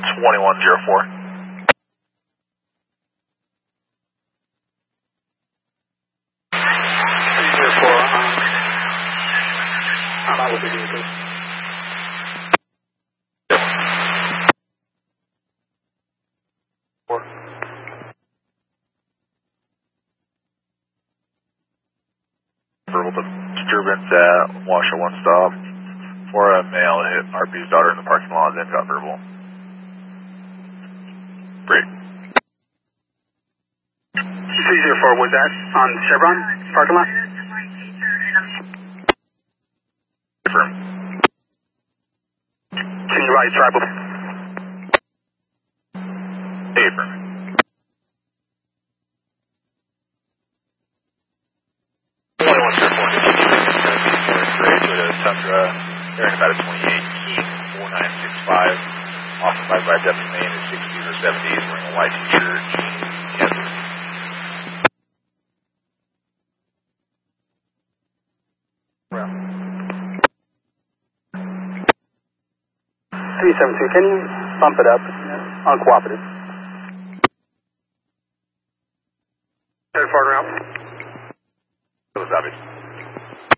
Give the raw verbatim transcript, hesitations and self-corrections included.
twenty-one zero four. zero four, um, I'm out with the vehicle. Four. Verbal disturbance at Washer One Stop. For a male hit R P's daughter in the parking lot, then got verbal. Great. three zero four, was that on Chevron parking lot? Confirm. Can you ride tribal? Hey, affirm. twenty-one zero four. Great with a Tundra. They're in about a twenty-eight Keith four nine six five. Occupied by Deputy Main at sixties or seventies, wearing a white t-shirt. Yes. three seven two, can you bump it up? Uncooperative. Third far route.